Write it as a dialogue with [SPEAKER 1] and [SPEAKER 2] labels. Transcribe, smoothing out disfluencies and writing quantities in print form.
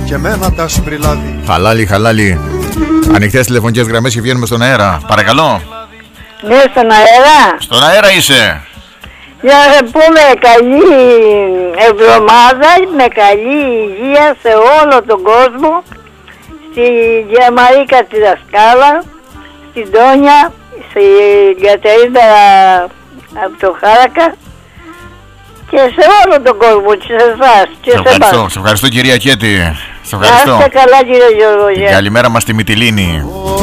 [SPEAKER 1] και μένα τα σπριλάδι.
[SPEAKER 2] Χαλάλι, χαλάλι. Ανοιχτές τηλεφωνικές γραμμές και βγαίνουμε στον αέρα. Παρακαλώ.
[SPEAKER 3] Ναι, στον αέρα.
[SPEAKER 2] Στον αέρα είσαι.
[SPEAKER 3] Για να πούμε καλή εβδομάδα με καλή υγεία σε όλο τον κόσμο. Στη Διαμαρίκα τη δασκάλα, στην Τόνια, στην Κατερίνα από το Χάρακα και σε όλο τον κόσμο και σε εσάς και σε εμάς.
[SPEAKER 2] Σε ευχαριστώ κυρία Κέτη. Σε ευχαριστώ.
[SPEAKER 3] Να είστε καλά κύριε Γιώργο.
[SPEAKER 2] Καλημέρα μας στη Μυτιλήνη.